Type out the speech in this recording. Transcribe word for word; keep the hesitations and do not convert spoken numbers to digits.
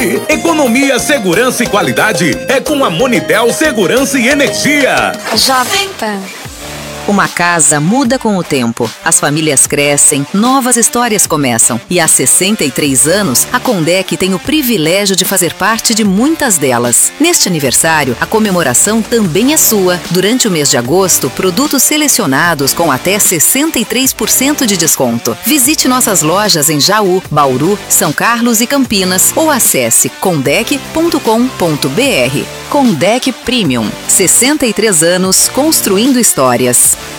Economia, segurança e qualidade é com a Monitel Segurança e Energia. Jovem Pan. Uma casa muda com o tempo. As famílias crescem, novas histórias começam. E há sessenta e três anos, a Condec tem o privilégio de fazer parte de muitas delas. Neste aniversário, a comemoração também é sua. Durante o mês de agosto, produtos selecionados com até sessenta e três por cento de desconto. Visite nossas lojas em Jaú, Bauru, São Carlos e Campinas ou acesse condec ponto com ponto br. Condec Premium. sessenta e três anos construindo histórias.